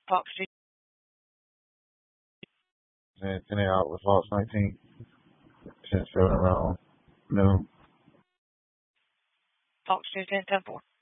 Fox 2. And 10 out with Fox 19. Since 7 around noon. Fox 2, 10, 10, 4.